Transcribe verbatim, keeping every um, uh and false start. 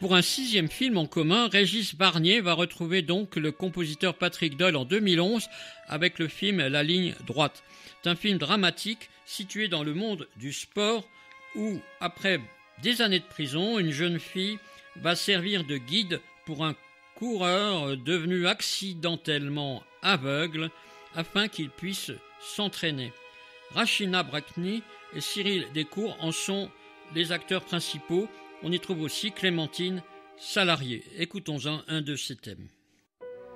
Pour un sixième film en commun, Régis Barnier va retrouver donc le compositeur Patrick Doyle en deux mille onze avec le film La ligne droite. C'est un film dramatique situé dans le monde du sport où, après des années de prison, une jeune fille va servir de guide pour un coureur devenu accidentellement aveugle afin qu'il puisse s'entraîner. Rachina Brakni et Cyril Descours en sont les acteurs principaux. On y trouve aussi Clémentine Salarié. Écoutons-en un de ses thèmes.